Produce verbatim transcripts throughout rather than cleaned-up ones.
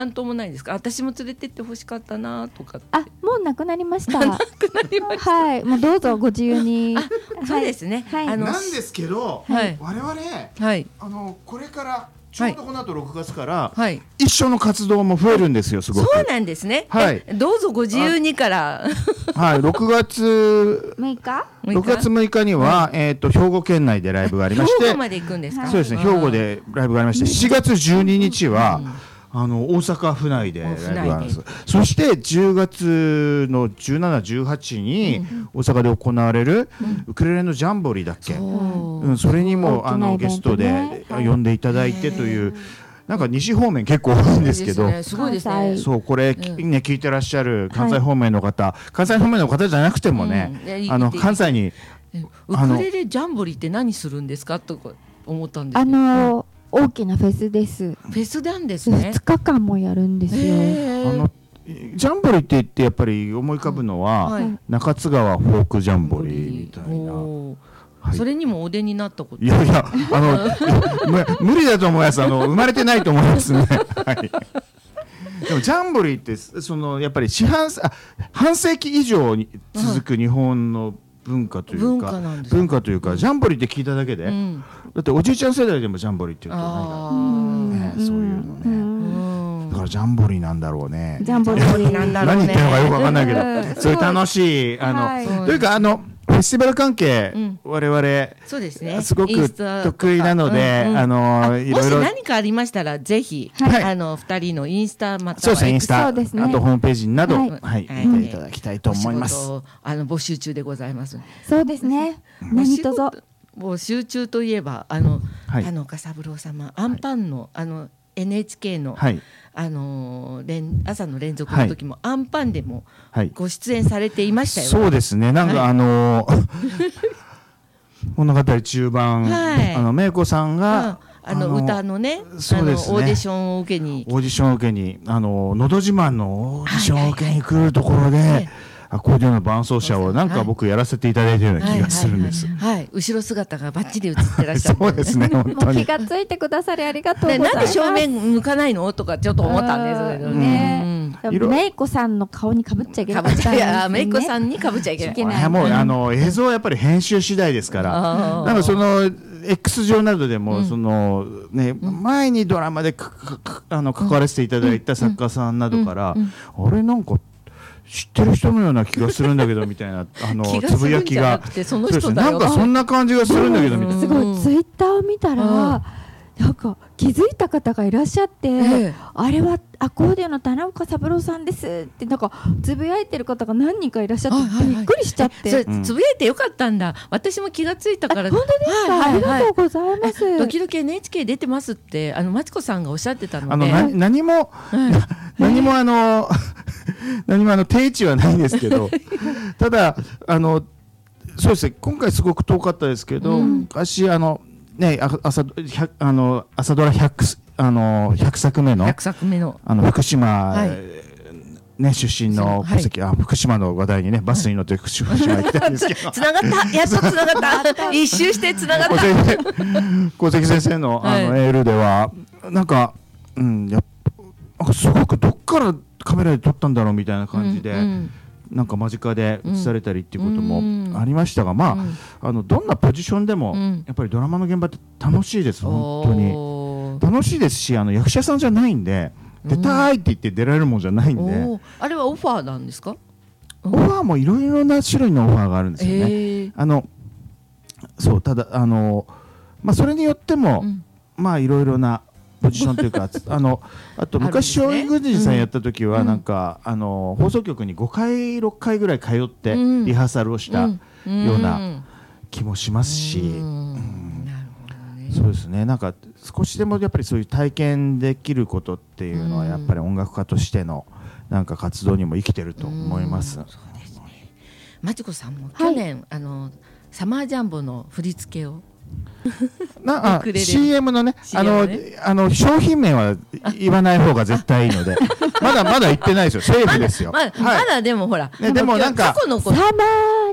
なんともないですか。私も連れてってほしかったなとかって。 あ、もうなくなりました。 なくなりました。 はい、もうどうぞご自由に。 あ、そうですね。 はい、 あのなんですけど、はい、我々、はい、あのこれからちょうどこの後ろくがつから、はい、一緒の活動も増えるんですよ。すごく。 そうなんですね。はい。どうぞご自由にから。 はい、ろくがつむいか。 ろくがつむいかには、はい、えっと兵庫県内でライブがありまして。 兵庫まで行くんですか。 そうですね。兵庫でライブがありまして、しがつじゅうににちは。うん、あの大阪府内でライブがあるんです。そしてじゅうがつのじゅうしち、じゅうはちに大阪で行われるウクレレのジャンボリーだっけ、うん、それにもあのゲストで呼んでいただいてという、なんか西方面結構多いんですけど、 すごいですね。 そうこれね聞いてらっしゃる関西方面の方、関西方面の方じゃなくてもね、あの関西にウクレレジャンボリーって何するんですかとか思ったんですけど。 あの大きなフェスです。 フェスなんですね。 ふつかかんもやるんですよ。 あのジャンボリーって言ってやっぱり思い浮かぶのは、はい、中津川フォークジャンボリーみたいな。 はい、それにもお出になったこと。 いやいや、あの無理だと思います。あの生まれてないと思いますね。はい。でもジャンボリーってそのやっぱり四半あ半世紀以上に続く日本の文化というか文化というかジャンボリーって聞いただけで、うん、だっておじいちゃん世代でもジャンボリーって言うとなんか、ね、そういうのね、だからジャンボリーなんだろうね。 ジャンボリーなんだろうね。 何言ってるのかよくわかんないけど、そういう楽しいあの、はい、というかあのフェスティバル関係、うん、我々そうですね、すごく得意なので、うんうん、あのいろいろもし何かありましたらぜひ、はい、あのふたりのインスタまたはそうですね、インスタ、ね、あとホームページなど、はいはい、見ていただきたいと思います。 あの募集中でございます。 そうですね。何卒募集中といえばあの田野岡三郎様、アンパンのあの エヌエイチケー の、はい、あのー、朝の連続の時も、はい、アンパンでもご出演されていましたよね。 そうですね。なんか、はい、あのー、物語中盤、はい、あの芽子さんが、 うん、あの、あの歌のね、そうですね、オーディションを受けにオーディションを受けにあののど自慢のオーディションを受けに来るところで、はいはいはい、アコーディオンの伴奏者をなんか僕やらせていただいているような気がするんです。 はいはいはいはい、後ろ姿がバッチリ映ってらっしゃる、ね。 そうですね、本当に。 気がついてくださりありがとうございます。 なんで正面向かないのとかちょっと思ったんですけどね。 メイコさんの顔にかぶっちゃいけない。 いや、メイコさんにかぶっちゃいけない。いやもうあの映像はやっぱり編集次第ですから。なんかその X 上などでも、うん、そのね、うん、前にドラマでかかあの関わらせていただいた作家さんなどから、うんうん、あれなんか知ってる人のような気がするんだけどみたいなあのつぶやきが、なんかそんな感じがするんだけどみたいな。 すごいツイッターを見たら。なんか気づいた方がいらっしゃって、ええ、あれはアコーディオンの田中三郎さんですってなんかつぶやいてる方が何人かいらっしゃって、はいはいはい、びっくりしちゃって、 それつぶやいてよかったんだ。私も気がついたから。 本当ですか、はいはいはい、ありがとうございます。 時々 エヌエイチケー 出てますってあのマチコさんがおっしゃってたので、 あのな何も、はい、何もあの何もあの定位置はないんですけどただあのそうですね、今回すごく遠かったですけど、うん、昔あのね、朝あの朝ドラ ひゃく, あのひゃくさくめ の, ひゃくさくめのあの福島、はいね、出身の戸籍、はい、あ福島の話題にねバスに乗って福島行きたいんですけどつながったやっとつながった一周してつながった小関先生 の, あの、はい、エールではなんか、うん、やっぱすごくどっからカメラで撮ったんだろうみたいな感じで、うんうんなんか間近で映されたりっていうこともありましたが、うん、まあ、うん、あのどんなポジションでも、うん、やっぱりドラマの現場って楽しいです。本当に楽しいですし、あの役者さんじゃないんで出たいって言って出られるもんじゃないんで、うん、 あれはオファーなんですか？ オファーもいろいろな種類のオファーがあるんですよね。えー、あのそうただあの、まあ、それによっても、うん、まあいろいろなポジションというかあのあと昔松陰宮司さんやった時はなんか、うん、あの放送局にごかいろっかいぐらい通ってリハーサルをしたような気もしますし、そうですね、なんか少しでもやっぱりそういう体験できることっていうのはやっぱり音楽家としてのなんか活動にも生きてると思います。そうですね。 マチコさんも去年、はい、あのサマージャンボの振り付けをなあ シーエム のね、あのあの商品名は言わない方が絶対いいのでまだまだ言ってないですよ、セーフですよ。 まだ、まだ、はい、まだでもほら、 ね、でもなんかサマー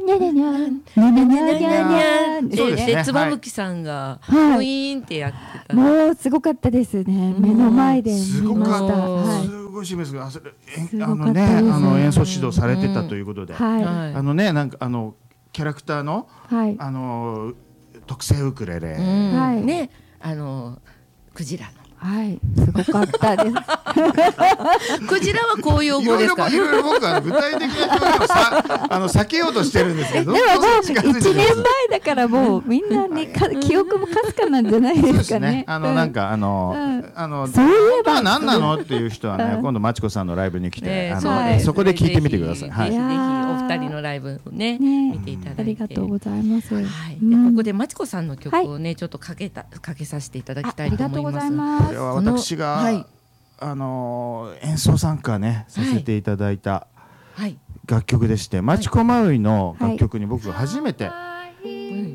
にゃにゃにゃにゃにゃにゃにゃにゃででつばむきさんがウィーンってやってた。 もうすごかったですね。目の前で見ました。 すごいしますが、あのね、あの演奏指導されてたということで、あのね、なんかあのキャラクターのあの特製ウクレレね、あのクジラの。 はい、すごかったです。 クジラはこういう語ですか。 いろいろ僕は具体的な表現をさあの避けようとしてるんですけど。 でももう一年前だからもうみんなね記憶もかすかなんじゃないですかね。 あのなんかあのあのそういえば何なのっていう人はね、今度まちこさんのライブに来てあのそこで聞いてみてください。 ぜひぜひお二人のライブね見ていただいて。 ありがとうございます。はい。 でここでまちこさんの曲をねちょっとかけたかけさせていただきたいと思います。 これは私が、はい、あの演奏参加ねさせていただいた楽曲でして、はい、マチコマウイの楽曲に僕が初めて、はい、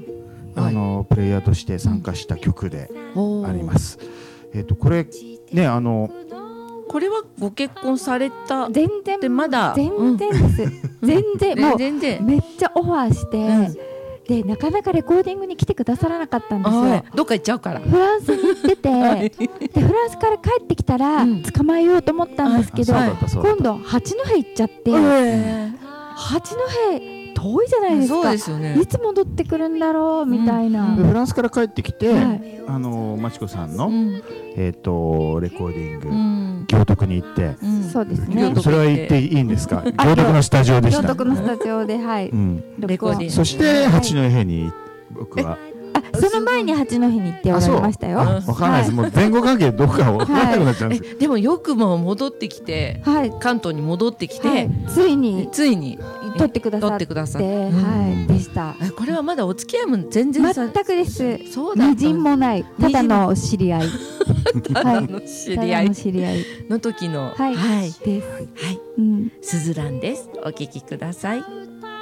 あのプレイヤーとして参加した曲であります。えっとこれねあのこれはご結婚された全然でまだ全然です、うん、全然もう全然めっちゃオファーして。うんでなかなかレコーディングに来てくださらなかったんですよ。 どっか行っちゃうから。 フランスに行ってて、はい、でフランスから帰ってきたら、うん、捕まえようと思ったんですけど、はい、今度八戸行っちゃって、八戸遠いじゃないですか。 そうですよね。 いつ戻ってくるんだろうみたいな。 うん、フランスから帰ってきて、はい、あのまちこさんの、うん、えっとレコーディング、うん、行徳に行って、 うん、そうですね。 それは言っていいんですか。行徳のスタジオでした。 行徳のスタジオではい、うん、 レコーディング。 そして八戸に僕は。 あ、その前に八戸に行っておられましたよ。 わかんないです。もう前後関係どこかわからなくなっちゃうんです。 でもよくも戻ってきて、関東に戻ってきて、 ついについに撮ってくださって、はいでした。 これはまだお付き合いも全然全くです。みじんもない。ただの知り合い。 ただの知り合い知り合いの時のはいです。 はい。スズランです。お聞きください。